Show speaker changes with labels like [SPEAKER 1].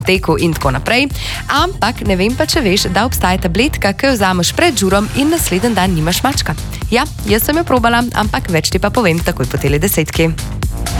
[SPEAKER 1] teku in tako naprej. Ampak ne vem pa, če veš, da obstaja tabletka, ki jo vzameš pred žurom in naslednji dan nimaš mačka. Ja, jaz sem jo probala, ampak več ti pa povem takoj po tele 10.